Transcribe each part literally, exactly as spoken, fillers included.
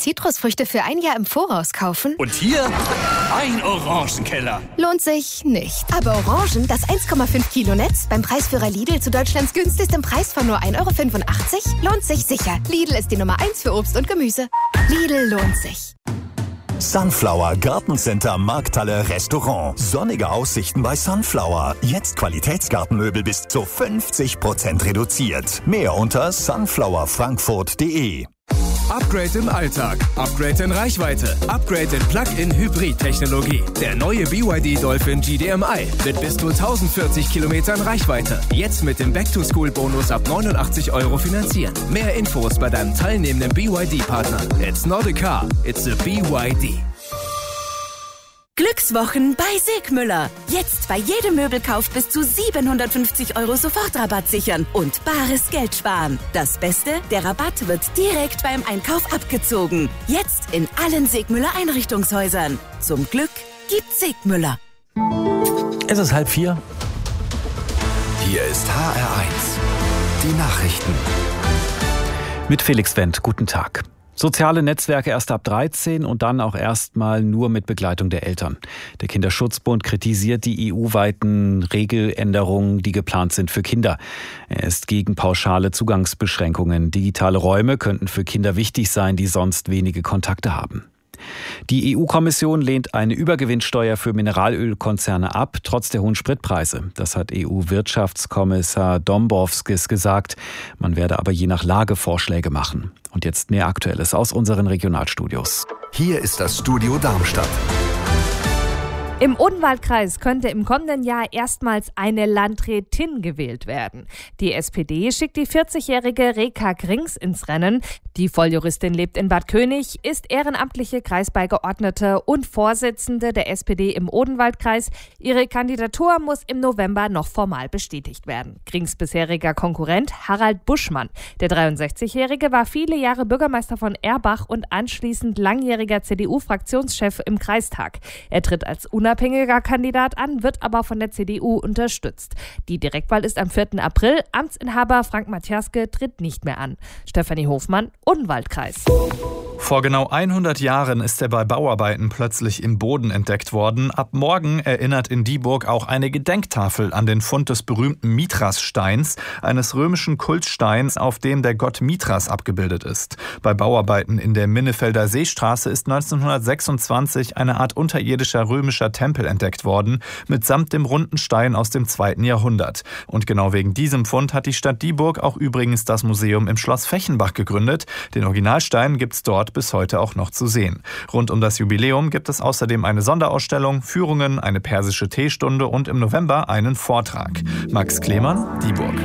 Zitrusfrüchte für ein Jahr im Voraus kaufen? Und hier ein Orangenkeller. Lohnt sich nicht. Aber Orangen, das eins Komma fünf Kilo Netz, beim Preisführer Lidl zu Deutschlands günstigstem Preis von nur ein Euro fünfundachtzig, lohnt sich sicher. Lidl ist die Nummer eins für Obst und Gemüse. Lidl lohnt sich. Sunflower Gartencenter Markthalle Restaurant. Sonnige Aussichten bei Sunflower. Jetzt Qualitätsgartenmöbel bis zu fünfzig Prozent reduziert. Mehr unter sunflower frankfurt punkt de. Upgrade im Alltag, Upgrade in Reichweite, Upgrade in Plug-in-Hybrid-Technologie. Der neue B Y D Dolphin G D M I mit bis zu tausendvierzig Kilometern Reichweite. Jetzt mit dem Back-to-School-Bonus ab neunundachtzig Euro finanzieren. Mehr Infos bei deinem teilnehmenden B Y D-Partner. It's not a car, it's a B Y D. Glückswochen bei Segmüller. Jetzt bei jedem Möbelkauf bis zu siebenhundertfünfzig Euro Sofortrabatt sichern und bares Geld sparen. Das Beste, der Rabatt wird direkt beim Einkauf abgezogen. Jetzt in allen Segmüller Einrichtungshäusern. Zum Glück gibt's Segmüller. Es ist halb vier. Hier ist H R eins. Die Nachrichten. Mit Felix Wendt. Guten Tag. Soziale Netzwerke erst ab dreizehn und dann auch erstmal nur mit Begleitung der Eltern. Der Kinderschutzbund kritisiert die E U-weiten Regeländerungen, die geplant sind für Kinder. Er ist gegen pauschale Zugangsbeschränkungen. Digitale Räume könnten für Kinder wichtig sein, die sonst wenige Kontakte haben. Die E U-Kommission lehnt eine Übergewinnsteuer für Mineralölkonzerne ab, trotz der hohen Spritpreise. Das hat E U-Wirtschaftskommissar Dombrovskis gesagt. Man werde aber je nach Lage Vorschläge machen. Und jetzt mehr Aktuelles aus unseren Regionalstudios. Hier ist das Studio Darmstadt. Im Odenwaldkreis könnte im kommenden Jahr erstmals eine Landrätin gewählt werden. Die S P D schickt die vierzigjährige Reka Grings ins Rennen. Die Volljuristin lebt in Bad König, ist ehrenamtliche Kreisbeigeordnete und Vorsitzende der S P D im Odenwaldkreis. Ihre Kandidatur muss im November noch formal bestätigt werden. Grings bisheriger Konkurrent Harald Buschmann. Der dreiundsechzigjährige war viele Jahre Bürgermeister von Erbach und anschließend langjähriger C D U-Fraktionschef im Kreistag. Er tritt als unabhängiger Kandidat an, wird aber von der C D U unterstützt. Die Direktwahl ist am vierten April. Amtsinhaber Frank Mattjaske tritt nicht mehr an. Stefanie Hofmann, Odenwaldkreis. Vor genau hundert Jahren ist er bei Bauarbeiten plötzlich im Boden entdeckt worden. Ab morgen erinnert in Dieburg auch eine Gedenktafel an den Fund des berühmten Mithrassteins, eines römischen Kultsteins, auf dem der Gott Mithras abgebildet ist. Bei Bauarbeiten in der Minnefelder Seestraße ist neunzehnhundertsechsundzwanzig eine Art unterirdischer römischer Tempel entdeckt worden, mitsamt dem runden Stein aus dem zweiten Jahrhundert. Und genau wegen diesem Fund hat die Stadt Dieburg auch übrigens das Museum im Schloss Fechenbach gegründet. Den Originalstein gibt's dort bis heute auch noch zu sehen. Rund um das Jubiläum gibt es außerdem eine Sonderausstellung, Führungen, eine persische Teestunde und im November einen Vortrag. Max Klemann, Dieburg.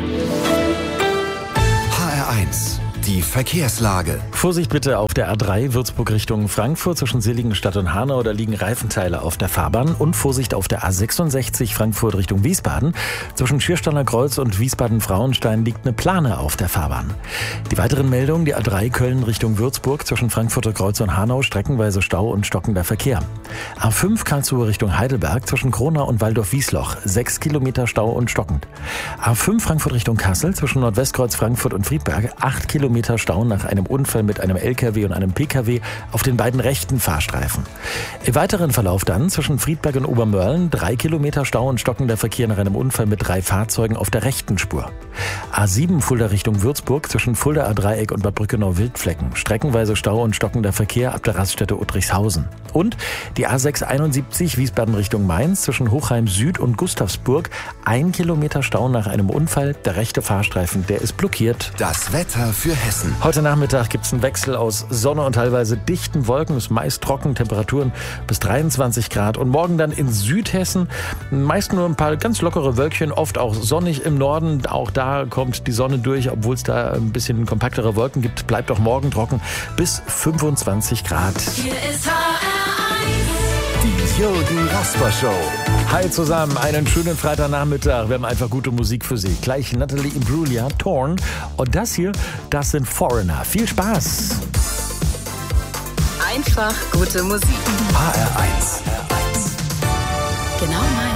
H R eins. Die Verkehrslage. Vorsicht bitte auf der A drei Würzburg Richtung Frankfurt zwischen Seligenstadt und Hanau. Da liegen Reifenteile auf der Fahrbahn. Und Vorsicht auf der A sechsundsechzig Frankfurt Richtung Wiesbaden. Zwischen Schiersteiner Kreuz und Wiesbaden-Frauenstein liegt eine Plane auf der Fahrbahn. Die weiteren Meldungen, die A drei Köln Richtung Würzburg zwischen Frankfurter Kreuz und Hanau, streckenweise Stau und stockender Verkehr. A fünf Karlsruhe Richtung Heidelberg zwischen Kronau und Waldorf-Wiesloch. Sechs Kilometer Stau und stockend. A fünf Frankfurt Richtung Kassel zwischen Nordwestkreuz Frankfurt und Friedberg. Acht Kilometer Stau nach einem Unfall mit einem L K W und einem P K W auf den beiden rechten Fahrstreifen. Im weiteren Verlauf dann zwischen Friedberg und Obermörlen drei Kilometer Stau und stockender Verkehr nach einem Unfall mit drei Fahrzeugen auf der rechten Spur. A sieben Fulda Richtung Würzburg zwischen Fulda A-Dreieck und Bad Brückenau-Wildflecken. Streckenweise Stau und stockender Verkehr ab der Raststätte Uttrichshausen. Und die A sechs einundsiebzig Wiesbaden Richtung Mainz zwischen Hochheim Süd und Gustavsburg. Ein Kilometer Stau nach einem Unfall. Der rechte Fahrstreifen, der ist blockiert. Das Wetter für Hessen. Heute Nachmittag gibt es einen Wechsel aus Sonne und teilweise dichten Wolken. Es ist meist trocken, Temperaturen bis dreiundzwanzig Grad. Und morgen dann in Südhessen meist nur ein paar ganz lockere Wölkchen, oft auch sonnig im Norden. Auch da kommt die Sonne durch, obwohl es da ein bisschen kompaktere Wolken gibt. Bleibt auch morgen trocken bis fünfundzwanzig Grad. Hier ist H R eins. Die Jürgen Rasper Show. Hi zusammen, einen schönen Freitagnachmittag. Wir haben einfach gute Musik für Sie. Gleich Natalie Imbruglia, Torn. Und das hier, das sind Foreigner. Viel Spaß. Einfach gute Musik. H R eins. Genau mein